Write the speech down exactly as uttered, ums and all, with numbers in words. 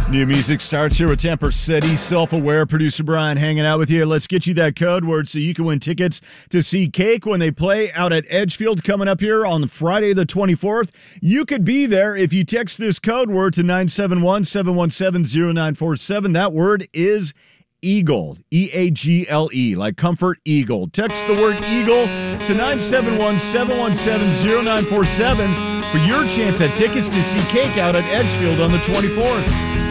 New music starts here with Temper City. Self-aware producer Brian hanging out with you. Let's get you that code word so you can win tickets to see Cake when they play out at Edgefield coming up here on Friday the twenty-fourth. You could be there if you text this code word to nine seven one, seven one seven, zero nine four seven. That word is Eagle, E A G L E, like Comfort Eagle. Text the word Eagle to nine seven one, seven one seven, zero nine four seven for your chance at tickets to see Cake out at Edgefield on the twenty-fourth.